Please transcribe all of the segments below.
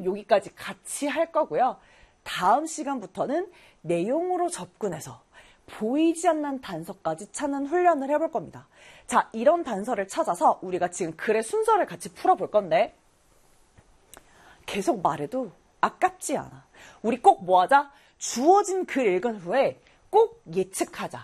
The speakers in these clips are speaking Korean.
여기까지 같이 할 거고요. 다음 시간부터는 내용으로 접근해서 보이지 않는 단서까지 찾는 훈련을 해볼 겁니다. 자, 이런 단서를 찾아서 우리가 지금 글의 순서를 같이 풀어볼 건데 계속 말해도 아깝지 않아. 우리 꼭 뭐 하자? 주어진 글 읽은 후에 꼭 예측하자.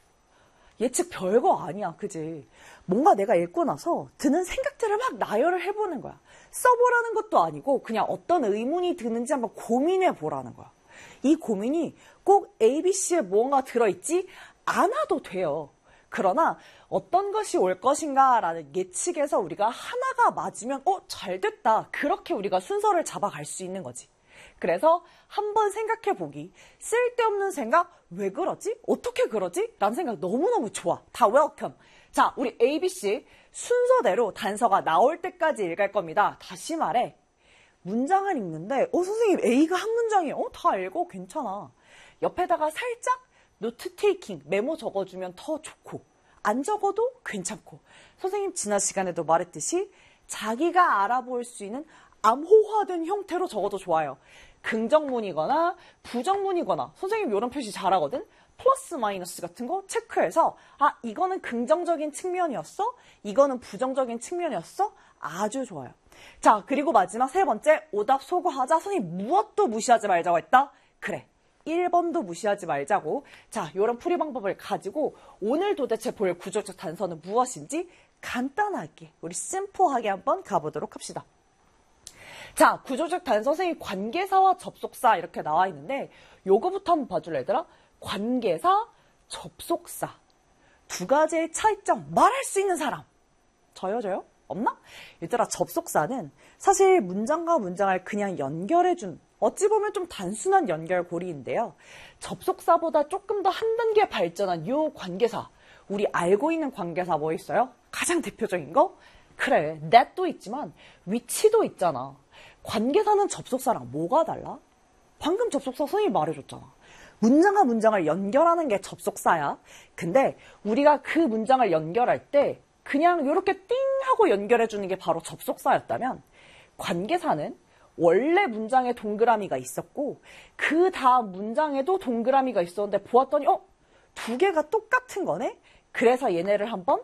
예측 별거 아니야, 그지? 뭔가 내가 읽고 나서 드는 생각들을 막 나열을 해보는 거야. 써보라는 것도 아니고 그냥 어떤 의문이 드는지 한번 고민해 보라는 거야. 이 고민이 꼭 ABC에 무언가 들어있지 않아도 돼요. 그러나 어떤 것이 올 것인가 라는 예측에서 우리가 하나가 맞으면 잘 됐다. 그렇게 우리가 순서를 잡아갈 수 있는 거지. 그래서 한번 생각해보기. 쓸데없는 생각, 왜 그러지? 어떻게 그러지? 라는 생각 너무너무 좋아. 다 웰컴. 자, 우리 ABC 순서대로 단서가 나올 때까지 읽을 겁니다. 다시 말해. 문장을 읽는데 선생님 A가 한 문장이에요. 다 읽어. 괜찮아. 옆에다가 살짝 노트 테이킹, 메모 적어주면 더 좋고 안 적어도 괜찮고 선생님 지난 시간에도 말했듯이 자기가 알아볼 수 있는 암호화된 형태로 적어도 좋아요. 긍정문이거나 부정문이거나 선생님 이런 표시 잘하거든. 플러스 마이너스 같은 거 체크해서 이거는 긍정적인 측면이었어? 이거는 부정적인 측면이었어? 아주 좋아요. 자, 그리고 마지막 세 번째, 오답 소거하자. 선생님 무엇도 무시하지 말자고 했다? 그래. 1번도 무시하지 말자고. 자, 이런 풀이 방법을 가지고 오늘 도대체 볼 구조적 단서는 무엇인지 간단하게 우리 심플하게 한번 가보도록 합시다. 자, 구조적 단서 선생님 관계사와 접속사 이렇게 나와 있는데 요거부터 한번 봐줄래 얘들아? 관계사, 접속사 두 가지의 차이점 말할 수 있는 사람 저요? 없나? 얘들아 접속사는 사실 문장과 문장을 그냥 연결해준 어찌 보면 좀 단순한 연결고리인데요. 접속사보다 조금 더 한 단계 발전한 요 관계사 우리 알고 있는 관계사 뭐 있어요? 가장 대표적인 거? 그래, that도 있지만 which도 있잖아. 관계사는 접속사랑 뭐가 달라? 방금 접속사 선생님이 말해줬잖아. 문장과 문장을 연결하는 게 접속사야. 근데 우리가 그 문장을 연결할 때 그냥 이렇게 띵 하고 연결해주는 게 바로 접속사였다면 관계사는 원래 문장에 동그라미가 있었고 그 다음 문장에도 동그라미가 있었는데 보았더니 두 개가 똑같은 거네? 그래서 얘네를 한번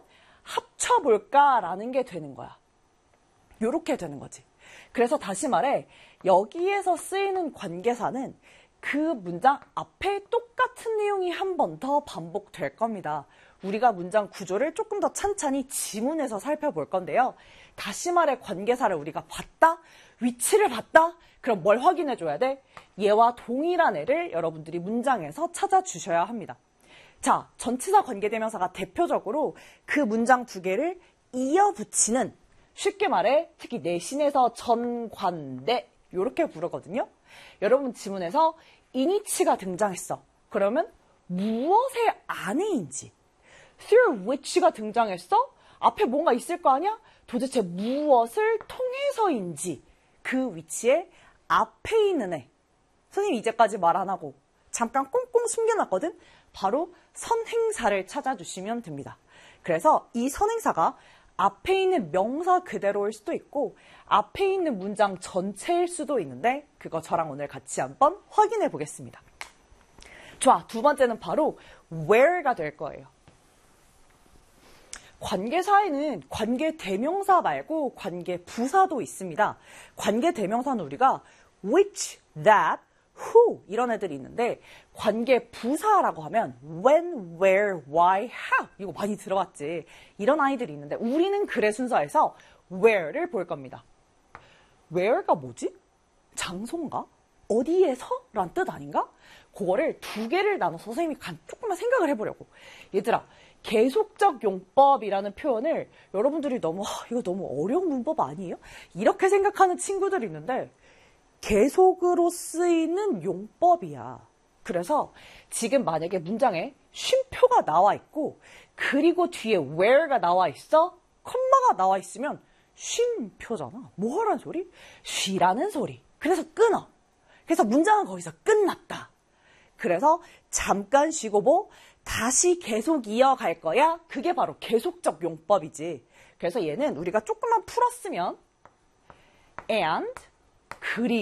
합쳐볼까라는 게 되는 거야. 요렇게 되는 거지. 그래서 다시 말해 여기에서 쓰이는 관계사는 그 문장 앞에 똑같은 내용이 한 번 더 반복될 겁니다. 우리가 문장 구조를 조금 더 찬찬히 지문에서 살펴볼 건데요. 다시 말해 관계사를 우리가 봤다? 위치를 봤다? 그럼 뭘 확인해 줘야 돼? 얘와 동일한 애를 여러분들이 문장에서 찾아주셔야 합니다. 자, 전치사 관계대명사가 대표적으로 그 문장 두 개를 이어붙이는 쉽게 말해 특히 내신에서 전관대 이렇게 부르거든요. 여러분 지문에서 이니치가 등장했어. 그러면 무엇의 안에인지 through which가 등장했어? 앞에 뭔가 있을 거 아니야? 도대체 무엇을 통해서인지 그 위치에 앞에 있는 애. 선생님 이제까지 말 안 하고 잠깐 꽁꽁 숨겨놨거든? 바로 선행사를 찾아주시면 됩니다. 그래서 이 선행사가 앞에 있는 명사 그대로일 수도 있고 앞에 있는 문장 전체일 수도 있는데 그거 저랑 오늘 같이 한번 확인해 보겠습니다. 좋아, 두 번째는 바로 where가 될 거예요. 관계사에는 관계대명사 말고 관계부사도 있습니다. 관계대명사는 우리가 which, that, who 이런 애들이 있는데 관계부사라고 하면 when, where, why, how 이거 많이 들어봤지. 이런 아이들이 있는데 우리는 글의 순서에서 where를 볼 겁니다. where가 뭐지? 장소인가? 어디에서? 라는 뜻 아닌가? 그거를 두 개를 나눠서 선생님이 조금만 생각을 해보려고. 얘들아, 계속적 용법이라는 표현을 여러분들이 이거 너무 어려운 문법 아니에요? 이렇게 생각하는 친구들이 있는데 계속으로 쓰이는 용법이야. 그래서 지금 만약에 문장에 쉼표가 나와 있고 그리고 뒤에 where가 나와 있어? 콤마가 나와 있으면 쉼표잖아. 뭐 하라는 소리? 쉬라는 소리. 그래서 끊어. 그래서 문장은 거기서 끝났다. 그래서 잠깐 쉬고 다시 계속 이어갈 거야? 그게 바로 계속적 용법이지. 그래서 얘는 우리가 조금만 풀었으면 and 그리고